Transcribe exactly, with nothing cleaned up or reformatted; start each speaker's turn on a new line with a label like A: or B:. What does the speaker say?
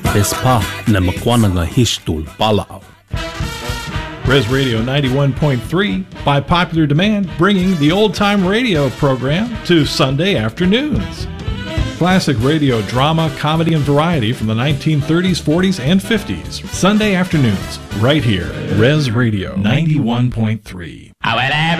A: Bespa na makwana nga histul palao.
B: Res Radio ninety-one point three, by popular demand, bringing the old-time radio program to Sunday afternoons. Classic radio drama, comedy, and variety from the nineteen thirties, forties, and fifties. Sunday afternoons, right here. Res Radio ninety-one point three.